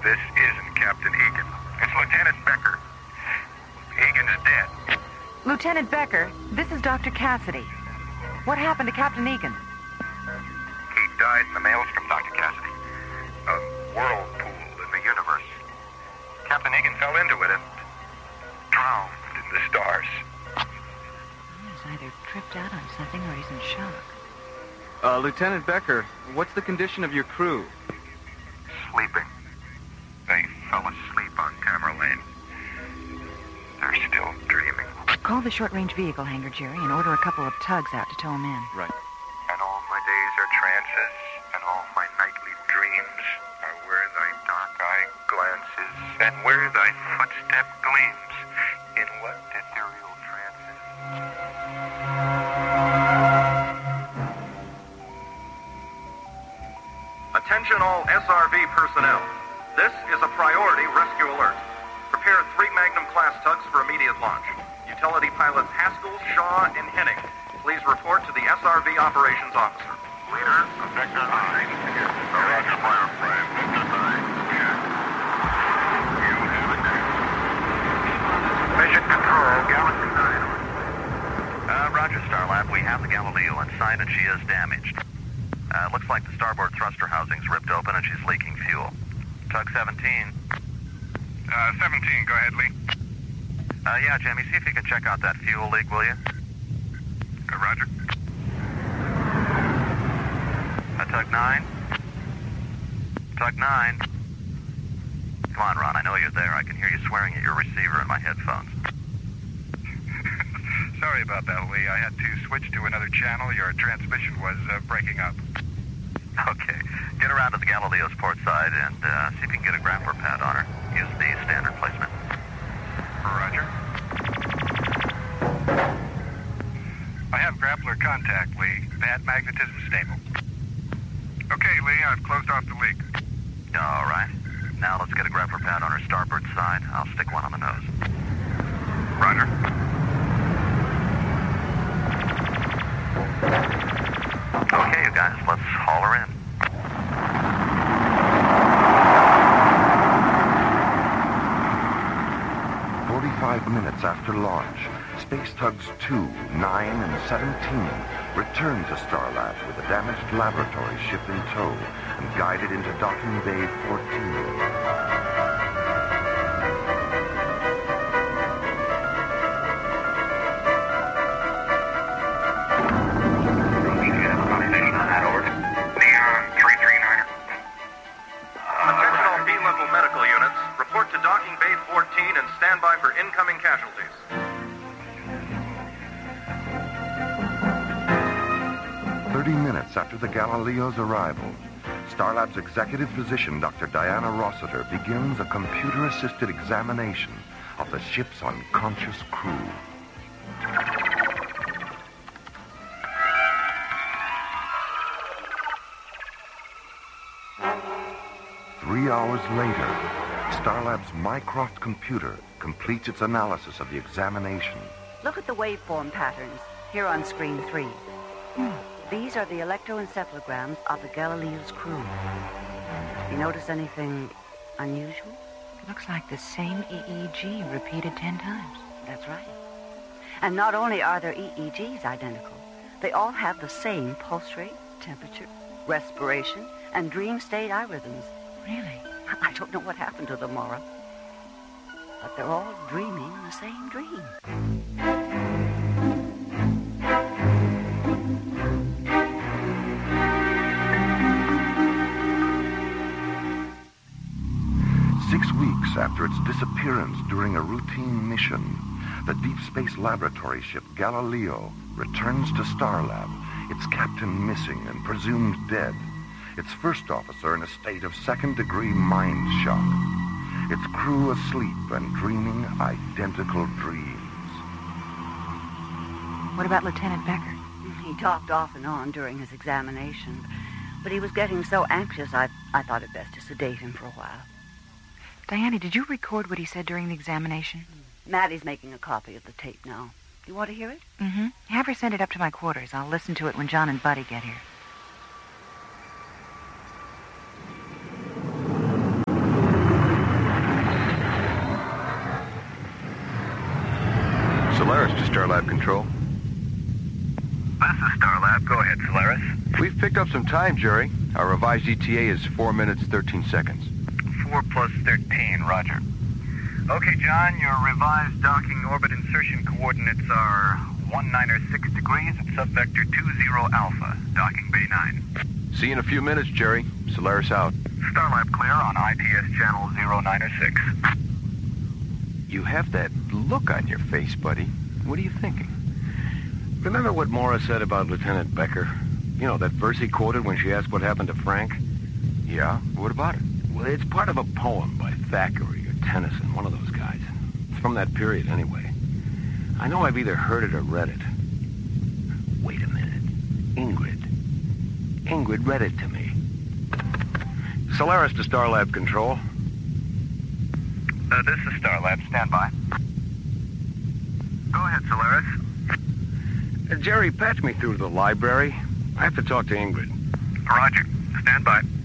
This isn't Captain Egan. It's Lieutenant Becker. Egan's dead. Lieutenant Becker, this is Dr. Cassidy. What happened to Captain Egan? He died in the maelstrom, Dr. Cassidy. A whirlpool in the universe. Captain Egan fell into it and drowned in the stars. He's either tripped out on something or he's in shock. Lieutenant Becker, what's the condition of your crew? Sleeping. They fell asleep on Tamerlane. They're still dreaming. Call the short-range vehicle hangar, Jerry, and order a couple of tugs out to tow them in. Right. And all my days are trances, and all my nightly dreams are where thy dark eye glances, and where thy footstep gleams. In what ethereal trances? Attention all SRV personnel. This is a priority rescue alert. Prepare 3 Magnum-class tugs for immediate launch. Utility pilots Haskell, Shaw, and Henning, please report to the SRV operations officer. Leader, Vector 9. Roger, Firefly. Vector 9. Check. You have it there. Mission Control, Galaxy 9. Roger, Starlab. We have the Galileo in sight, and she is damaged. Looks like the starboard thruster housing's ripped open, and she's leaking fuel. Tug 17. 17, go ahead, Lee. Yeah, Jimmy, see if you can check out that fuel leak, will you? Roger. Tug 9. Tug 9. Come on, Ron, I know you're there. I can hear you swearing at your receiver in my headphones. Sorry about that, Lee. I had to switch to another channel. Your transmission was breaking up. Okay. Get around to the Galileo's port side and see if you can get a grappler pad on her. Use the standard placement. Roger. I have grappler contact, Lee. Pad magnetism stable. Okay, Lee, I've closed off the leak. All right. Now let's get a grappler pad on her starboard side. I'll stick one on the nose. Roger. Okay, you guys, let's haul her in. Minutes after launch, Space Tugs 2, 9, and 17 returned to Starlab with a damaged laboratory ship in tow and guided into Docking Bay 14. Attention all B-level medical units. Report to Docking Bay 14 and stand by for incoming casualties. Minutes after the Galileo's arrival, Starlab's executive physician, Dr. Diana Rossiter, begins a computer-assisted examination of the ship's unconscious crew. Three hours later, Starlab's Mycroft computer completes its analysis of the examination. Look at the waveform patterns here on screen 3. These are the electroencephalograms of the Galileo's crew. You notice anything unusual? It looks like the same EEG repeated 10 times. That's right. And not only are their EEGs identical, they all have the same pulse rate, temperature, respiration, and dream state eye rhythms. Really? I don't know what happened to them, Maura. But they're all dreaming the same dream. 6 weeks after its disappearance during a routine mission, the Deep Space Laboratory ship Galileo returns to Starlab, its captain missing and presumed dead, its first officer in a state of second-degree mind shock, its crew asleep and dreaming identical dreams. What about Lieutenant Becker? He talked off and on during his examination, but he was getting so anxious I thought it best to sedate him for a while. Diana, did you record what he said during the examination? Maddie's making a copy of the tape now. You want to hear it? Mm-hmm. Have her send it up to my quarters. I'll listen to it when John and Buddy get here. Starlab Control. This is Starlab. Go ahead, Solaris. We've picked up some time, Jerry. Our revised ETA is 4 minutes, 13 seconds. 4 plus 13, roger. Okay, John, your revised docking orbit insertion coordinates are 196 degrees at subvector 20 Alpha, docking bay 9. See you in a few minutes, Jerry. Solaris out. Starlab clear on ITS channel 096. You have that look on your face, buddy. What are you thinking? Remember what Morris said about Lieutenant Becker? You know, that verse he quoted when she asked what happened to Frank? Yeah? What about it? Well, it's part of a poem by Thackeray or Tennyson, one of those guys. It's from that period, anyway. I know I've either heard it or read it. Wait a minute. Ingrid read it to me. Solaris to Starlab Control. This is Starlab. Stand by. Go ahead, Solaris. Jerry, patch me through to the library. I have to talk to Ingrid. Roger. Stand by.